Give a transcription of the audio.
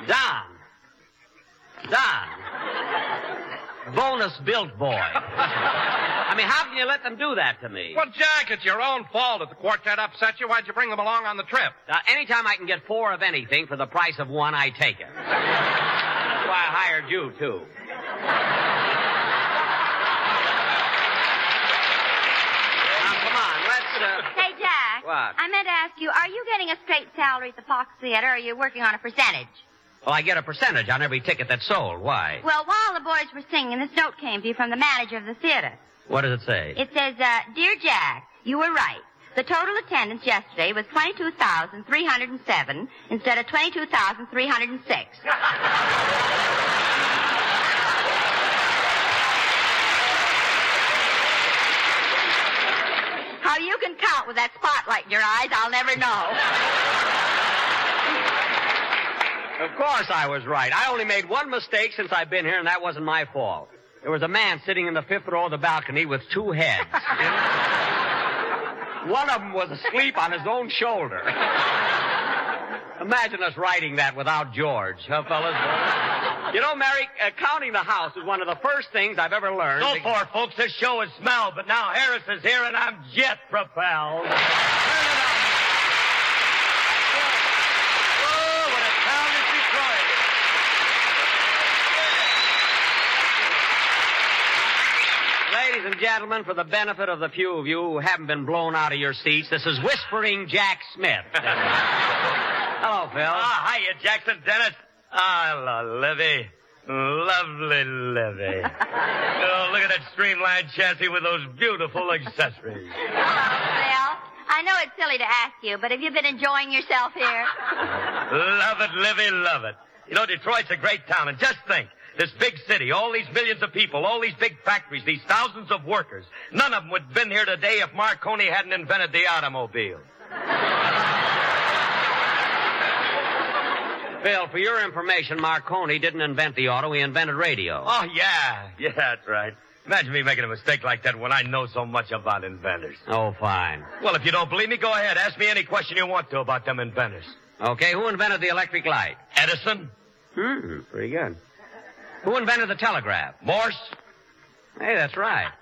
Don. Bonus built boy. I mean, how can you let them do that to me? Well, Jack, it's your own fault if the quartet upset you. Why'd you bring them along on the trip? Anytime I can get 4 of anything for the price of 1, I take it. That's why I hired you, too. Now, come on, let's... Say, Jack. What? I meant to ask you, are you getting a straight salary at the Fox Theater, or are you working on a percentage? Well, I get a percentage on every ticket that's sold. Why? Well, while the boys were singing, this note came to you from the manager of the theater. What does it say? It says, Dear Jack, you were right. The total attendance yesterday was 22,307 instead of 22,306. How you can count with that spotlight in your eyes, I'll never know. Of course I was right. I only made one mistake since I've been here, and that wasn't my fault. There was a man sitting in the 5th row of the balcony with 2 heads. One of them was asleep on his own shoulder. Imagine us writing that without George, huh, fellas? You know, Mary, counting the house is one of the first things I've ever learned. So far, folks, this show is smelled, but now Harris is here and I'm jet propelled. Ladies and gentlemen, for the benefit of the few of you who haven't been blown out of your seats, this is Whispering Jack Smith. Hello, Phil. Hiya, Jackson Dennis. Hello, Livy. Lovely Livy. Oh, look at that streamlined chassis with those beautiful accessories. Hello, Phil. I know it's silly to ask you, but have you been enjoying yourself here? Love it, Livy, love it. You know, Detroit's a great town, and just think, this big city, all these millions of people, all these big factories, these thousands of workers, none of them would have been here today if Marconi hadn't invented the automobile. Phil, for your information, Marconi didn't invent the auto, he invented radio. Oh, yeah. Yeah, that's right. Imagine me making a mistake like that when I know so much about inventors. Oh, fine. Well, if you don't believe me, go ahead. Ask me any question you want to about them inventors. Okay, who invented the electric light? Edison. Pretty good. Who invented the telegraph? Morse. Hey, that's right.